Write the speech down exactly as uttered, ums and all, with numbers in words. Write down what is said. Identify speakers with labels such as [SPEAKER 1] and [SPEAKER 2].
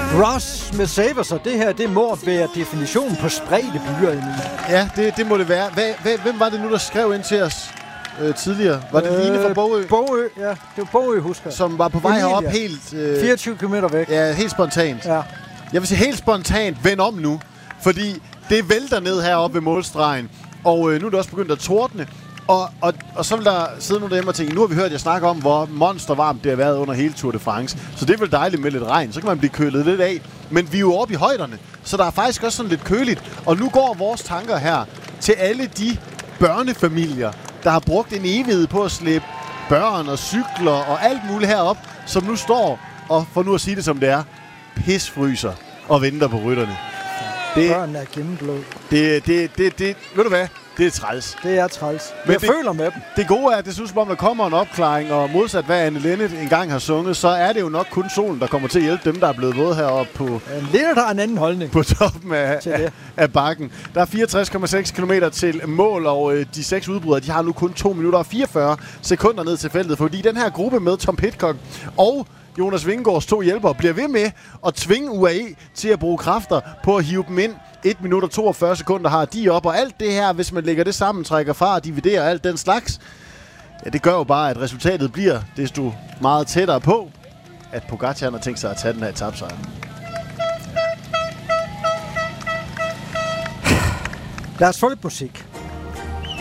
[SPEAKER 1] Ross med Saver, så det her, det må være definitionen på spredte byer. Emil.
[SPEAKER 2] Ja, det, det må det være. Hva, hva, hvem var det nu, der skrev ind til os øh, tidligere? Var det øh, Line fra Bogø?
[SPEAKER 1] Bogø, ja. Det var Bogø, husker.
[SPEAKER 2] Som var på vej
[SPEAKER 1] Emilia.
[SPEAKER 2] herop helt... Øh,
[SPEAKER 1] fireogtyve kilometer væk.
[SPEAKER 2] Ja, helt spontant.
[SPEAKER 1] Ja.
[SPEAKER 2] Jeg vil sige helt spontant, vend om nu. Fordi det vælter ned heroppe ved målstregen. Og øh, nu er det også begyndt at tordne. Og, og, og så vil der sidde nogen derhjemme og tænke, nu har vi hørt jer snakke om, hvor monstervarmt det har været under hele Tour de France. Så det er vel dejligt med lidt regn, så kan man blive kølet lidt af. Men vi er jo oppe i højderne, så der er faktisk også sådan lidt køligt. Og nu går vores tanker her til alle de børnefamilier, der har brugt en evighed på at slæbe børn og cykler og alt muligt herop, som nu står, og for nu at sige det som det er, pisfryser og venter på rytterne.
[SPEAKER 1] Det, Børnene er gennemblod.
[SPEAKER 2] Det, det, det, det, ved du hvad? Det er træls.
[SPEAKER 1] Det er træls.
[SPEAKER 2] Men
[SPEAKER 1] jeg
[SPEAKER 2] det,
[SPEAKER 1] føler med dem.
[SPEAKER 2] Det gode er, at det synes som om, der kommer en opklaring, og modsat hvad Anne Linnet engang har sunget, så er det jo nok kun solen, der kommer til at hjælpe dem, der er blevet våde heroppe på...
[SPEAKER 1] Linnet har en anden holdning.
[SPEAKER 2] På toppen af, af, af bakken. Der er fireogtres komma seks kilometer til mål, og øh, de seks udbrydere, de har nu kun to minutter og fireogfyrre sekunder ned til feltet, fordi den her gruppe med Tom Pidcock og Jonas Vingegaards to hjælpere bliver ved med at tvinge U A E til at bruge kræfter på at hive dem ind. et minut og toogfyrre sekunder har de op, og alt det her, hvis man lægger det sammen, trækker fra og dividerer alt den slags, ja, det gør jo bare, at resultatet bliver desto meget tættere på, at Pogacar har tænkt sig at tage den her etapesejr.
[SPEAKER 1] Lad os få lidt musik.